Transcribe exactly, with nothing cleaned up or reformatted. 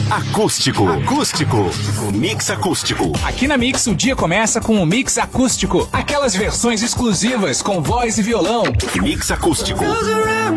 Acústico. Acústico. Mix acústico. Aqui na Mix o dia começa com o Mix acústico. Aquelas versões exclusivas com voz e violão. Mix acústico.